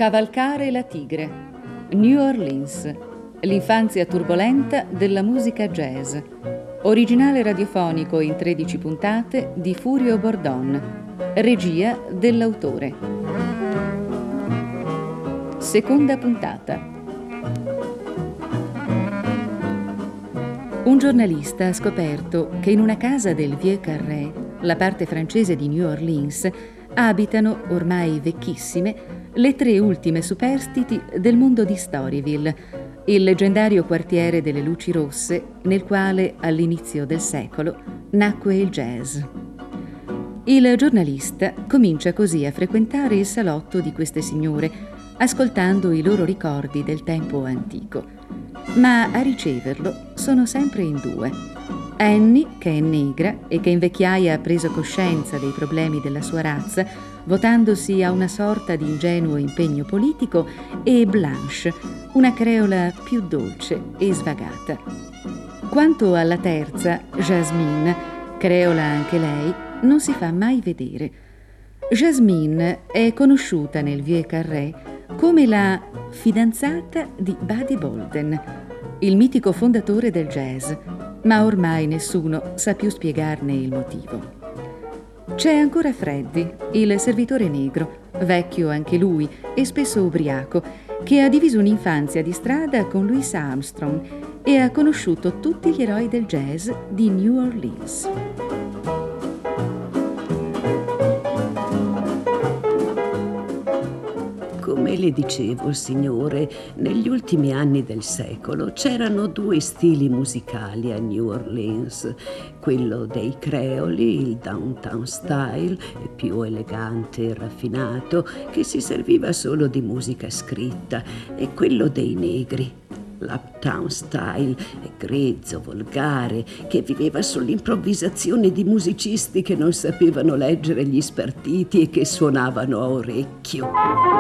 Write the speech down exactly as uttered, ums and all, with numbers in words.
Cavalcare la tigre. New Orleans. L'infanzia turbolenta della musica jazz. Originale radiofonico in tredici puntate di Furio Bordon. Regia dell'autore. Seconda puntata. Un giornalista ha scoperto che in una casa del Vieux-Carré, la parte francese di New Orleans, abitano, ormai vecchissime, le tre ultime superstiti del mondo di Storyville, il leggendario quartiere delle luci rosse nel quale, all'inizio del secolo, nacque il jazz. Il giornalista comincia così a frequentare il salotto di queste signore, ascoltando i loro ricordi del tempo antico. Ma a riceverlo sono sempre in due. Annie, che è negra e che in vecchiaia ha preso coscienza dei problemi della sua razza, votandosi a una sorta di ingenuo impegno politico, e Blanche, una creola più dolce e svagata. Quanto alla terza, Jasmine, creola anche lei, non si fa mai vedere. Jasmine è conosciuta nel Vieux-Carré come la fidanzata di Buddy Bolden, il mitico fondatore del jazz, ma ormai nessuno sa più spiegarne il motivo. C'è ancora Freddy, il servitore negro, vecchio anche lui e spesso ubriaco, che ha diviso un'infanzia di strada con Louis Armstrong e ha conosciuto tutti gli eroi del jazz di New Orleans. Come le dicevo, signore, negli ultimi anni del secolo c'erano due stili musicali a New Orleans, quello dei creoli, il downtown style, più elegante e raffinato, che si serviva solo di musica scritta, e quello dei negri, l'uptown style, grezzo, volgare, che viveva sull'improvvisazione di musicisti che non sapevano leggere gli spartiti e che suonavano a orecchio.